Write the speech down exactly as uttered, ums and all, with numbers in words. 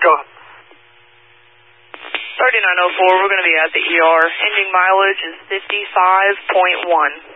Go ahead. thirty-nine oh four, we're going to be at the E R. Ending mileage is fifty-five point one.